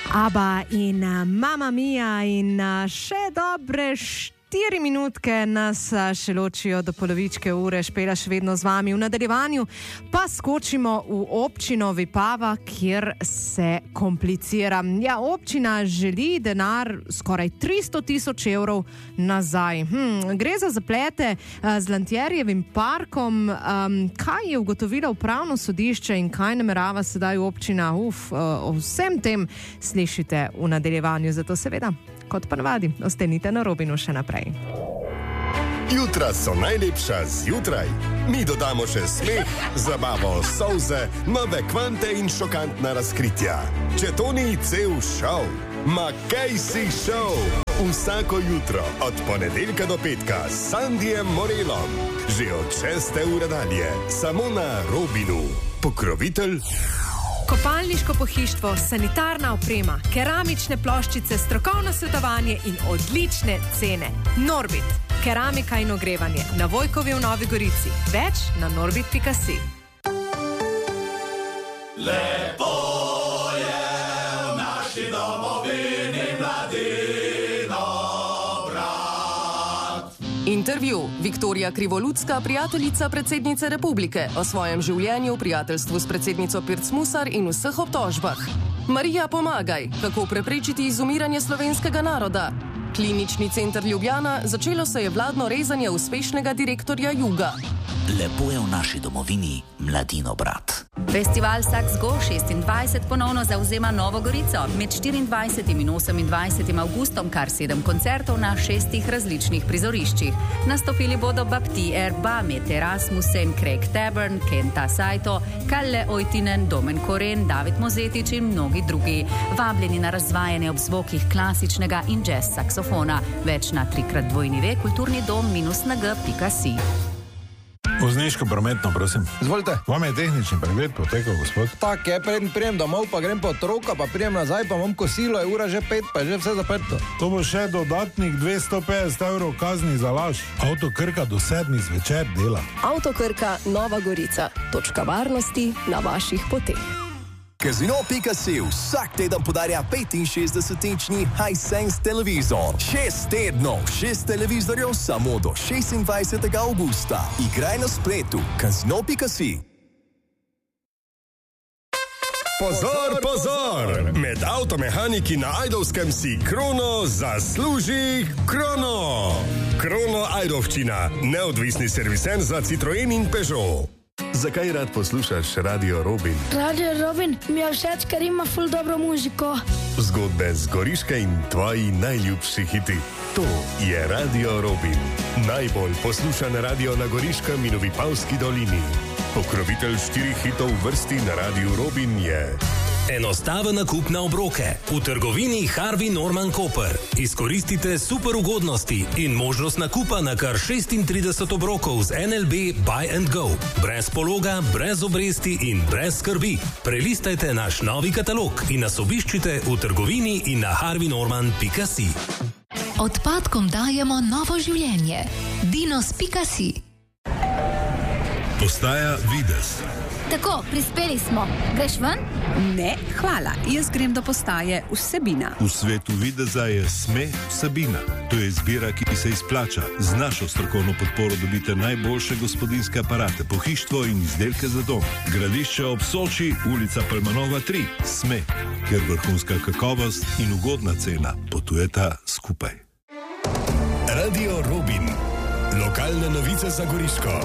Aba in Mamma Mia in še dobre 4 minutke nas še ločijo do polovičke ure. Špela še vedno z vami. V nadaljevanju pa skočimo v občino Vipava, kjer se komplicira. Ja, občina želi denar skoraj 300 000 evrov nazaj. Gre za zaplete z Lantjerjevim parkom. Kaj je ugotovilo upravno sodišče in kaj namerava sedaj občina? O vsem tem slišite v nadaljevanju, zato seveda, kot pa navadi, ostanite na Robinu še naprej. Jutra so najlepša zjutraj. Mi dodamo še smeh, zabavo, solze, nove kvante in šokantna razkritja. Če to ni cel šov, ma kaj si šov? Vsako jutro od ponedeljka do petka s Sandijem Morelom. Že od 6. ure dalje, samo na Robinu. Pokrovitelj Kopalniško pohištvo, sanitarna oprema, keramične ploščice, strokovno svetovanje in odlične cene. Norbit, keramika in ogrevanje na Vojkovi v Novi Gorici. Več na norbit.si. Lepo je v naši domovini mladino brat. Intervju. Viktorija Krivoludska, prijateljica predsednice republike, o svojem življenju, prijateljstvu s predsednico Pirc Musar in vseh obtožbah. Marija Pomagaj, kako preprečiti izumiranje slovenskega naroda. Klinični center Ljubljana, začelo se je vladno rezanje uspešnega direktorja Juga. Lepo je v naši domovini mladino brat. Festival Saxgo 26 ponovno zavzema Novo Gorico. Med 24. in 28. avgustom kar 7 koncertov na 6 različnih prizoriščih. Nastopili bodo Bapti Erba, Mete Rasmussen, Craig Taborn, Kenta Saito, Kalle Oitinen, Domen Koren, David Mozetič in mnogi drugi. Vabljeni na razvajanje ob zvokih klasičnega in jazz saksofona. Več na 3x2 kulturni dom-ng.si. Vozniško prometno, prosim. Izvolite. Vam je tehnični pregled potekal, gospod? Tak je, prijem domov, pa grem po otroka, pa prijem nazaj, pa imam kosilo, je ura že 5, pa je že vse zaprto. To bo še dodatnih 250 evrov kazni za laž. Avto Krka do 7 zvečer dela. Avto Krka Nova Gorica. Točka varnosti na vaših poteh. Casino.si vsak teden podarja 65-inčni Hisense televizor. 6 tednov, 6 televizorjev samo do 26. augusta. Igraj na spletu. Casino.si. Pozor, pozor! Med avtomehaniki na Ajdovskem si Krono zasluži Krono. Krono Ajdovščina, neodvisni serviser za Citroen in Peugeot. Zakaj rad poslušaš Radio Robin? Radio Robin mi je všeč, ker ima ful dobro muziko. Zgodbe z Goriške in tvoji najljubši hiti. To je Radio Robin. Najbolj poslušan radio na Goriškem in v Vipavski dolini. Pokrovitelj 4 hitov v vrsti na Radio Robin je... Enostaven nakup na obroke. V trgovini Harvey Norman Koper. Izkoristite super ugodnosti in možnost nakupa na kar 36 obrokov z NLB Buy and Go. Brez pologa, brez obresti in brez skrbi. Prelistajte naš novi katalog in nas obiščite v trgovini in na harveynorman.si. Odpadkom dajemo novo življenje. Dinos.si. Postaja Vides. Tako, prispeli smo. Greš ven? Ne, hvala. Jaz grem do postaje Vsebina. V svetu videza je SME Vsebina. To je izbira, ki se izplača. Z našo strokovno podporo dobite najboljše gospodinjske aparate, pohištvo in izdelke za dom. Gradišče ob Soči, ulica Palmanova 3. SME, kjer vrhunska kakovost in ugodna cena potujeta skupaj. Radio Robin. Lokalne novice za Goriško.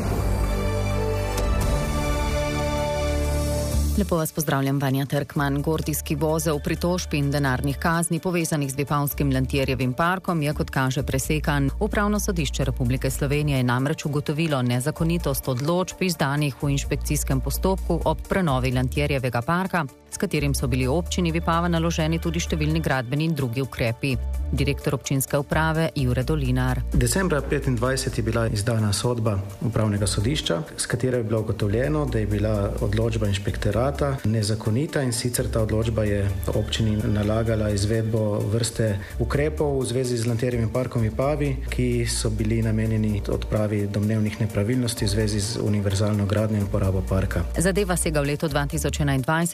Lepo vas pozdravljam, Vanja Trkman. Gordijski vozel pritožb in denarnih kazni povezanih z Vipavskim Lantjerjevim parkom je, kot kaže, presekan. Upravno sodišče Republike Slovenije je namreč ugotovilo nezakonitost odločb izdanih v inšpekcijskem postopku ob prenovi Lantjerjevega parka, s katerim so bili občini Vipava naloženi tudi številni gradbeni in drugi ukrepi. Direktor občinske uprave Jure Dolinar. Decembra 25 je bila izdana sodba upravnega sodišča, s katero je bilo ugotovljeno, da je bila odločba inšpektorata nezakonita, in sicer ta odločba je občini nalagala izvedbo vrste ukrepov v zvezi z Lantjerjevim parkom v Vipavi, ki so bili namenjeni odpravi domnevnih nepravilnosti v zvezi z univerzalno gradnjo in uporabo parka. Zadeva sega v leto 2021, ko se je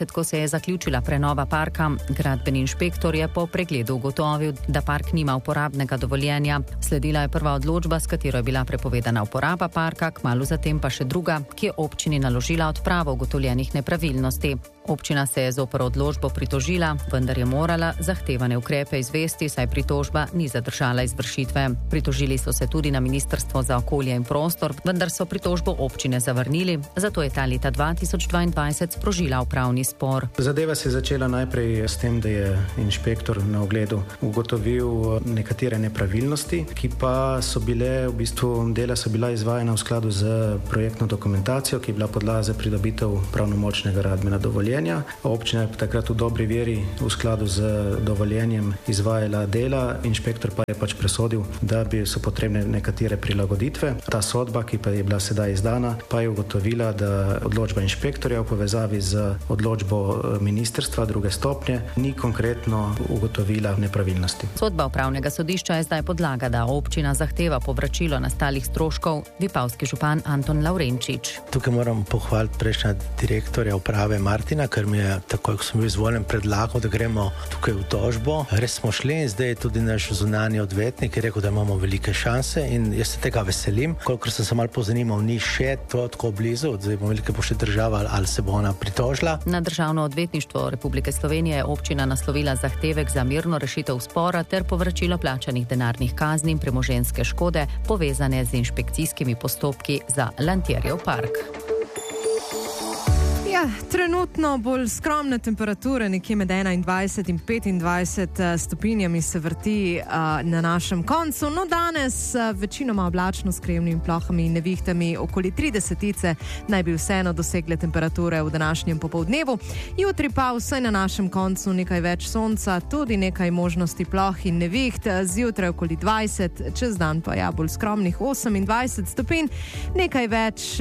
zaključila prenova parka. Gradbeni inšpektor je po pregledu ugotovil, da park nima uporabnega dovoljenja. Sledila je prva odločba, s katero je bila prepovedana uporaba parka, kmalu zatem pa še druga, ki je občini naložila odpravo ugotovljenih nepravilnosti. Občina se je zoper odločbo pritožila, vendar je morala zahtevane ukrepe izvesti, saj pritožba ni zadržala izvršitve. Pritožili so se tudi na Ministrstvo za okolje in prostor, vendar so pritožbo občine zavrnili, zato je ta leta 2022 sprožila upravni spor. Zadeva se je začela najprej s tem, da je inšpektor na ogledu ugotovil nekatere nepravilnosti, ki pa so bile v bistvu dela so bila izvajana v skladu z projektno dokumentacijo, ki je bila podlaga za pridobitev pravnomočnega gradbenega dovoljenja. Občina je takrat v dobri veri v skladu z dovoljenjem izvajala dela, inšpektor pa je pač presodil, da so potrebne nekatere prilagoditve. Ta sodba, ki pa je bila sedaj izdana, pa je ugotovila, da odločba inšpektorja v povezavi z odločbo ministrstva druge stopnje ni konkretno ugotovila nepravilnosti. Sodba upravnega sodišča je zdaj podlaga, da občina zahteva povračilo nastalih stroškov. Vipavski župan Anton Lavrenčič. Tukaj moram pohvaliti prejšnja direktorja uprave Martina, ker mi je takoj, ko sem bil izvoljen, predlagal, da gremo tukaj v tožbo. Res smo šli in zdaj je tudi naš zunanji odvetnik je rekel, da imamo velike šanse in jaz se tega veselim. Kolikor sem se malo pozanimal, ni še to tako blizu, zdaj bomo velike bo še država ali se bo ona pritožila. Na Državno odvetništvo Republike Slovenije je občina naslovila zahtevek za mirno rešitev spora ter povračilo plačanih denarnih kazni in premoženjske škode povezane z inšpekcijskimi postopki za Lantjerjev park. Ja, trenutno bolj skromne temperature, nekje med 21 in 25 stopinjami se vrti na našem koncu. No, danes večinoma oblačno s krajevnimi plohami in nevihtami, okoli 30 naj bi vseeno dosegle temperature v današnjem popoldnevu. Jutri pa vsaj na našem koncu nekaj več sonca, tudi nekaj možnosti ploh in neviht, zjutraj okoli 20, čez dan pa bolj skromnih 28 stopinj, nekaj več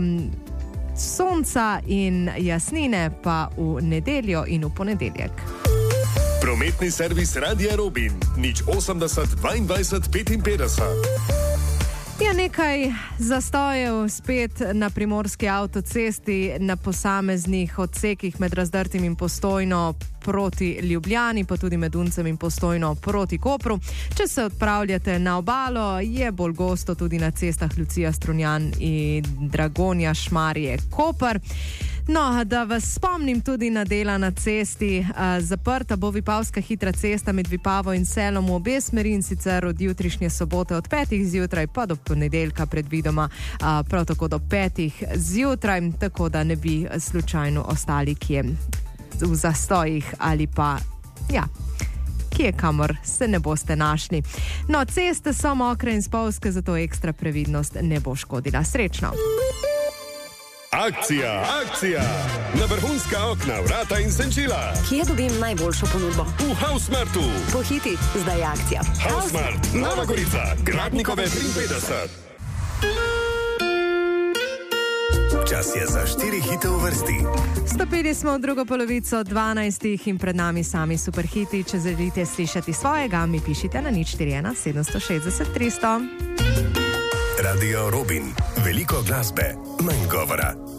sonca in jasnine pa v nedeljo in v ponedeljek. Prometni servis Radia Robin, 080 22 55. Je nekaj zastojev spet na primorski avtocesti na posameznih odsekih med Razdrtim in Postojno proti Ljubljani, pa tudi med Uncem in Postojno proti Kopru. Če se odpravljate na obalo, je bolj gosto tudi na cestah Lucija Strunjan in Dragonja Šmarje Koper. No, da vas spomnim tudi na dela na cesti. Zaprta bo Vipavska hitra cesta med Vipavo in Selom v obe smeri, in sicer od jutrišnje sobote od 5 zjutraj pa do ponedeljka predvidoma prav tako do 5 zjutraj, tako da ne bi slučajno ostali kje v zastojih ali pa kje kamor se ne boste našli. No, ceste so mokre in spolzke, zato ekstra previdnost ne bo škodila. Srečno! Akcija, akcija! Na vrhunska okna, vrata in senčila. Kje dobim najboljšo ponudbo? V Hausmartu. Pohiti, zdaj je akcija. Hausmart, Nova Gorica, Gradnikove 53. Čas je za 4 hite v vrsti. Stopili smo v drugo polovico 12 in pred nami sami superhiti. Če želite slišati svojega, mi pišite na 041 760 300. Radio Robin. Veliko glasbe, manj govora.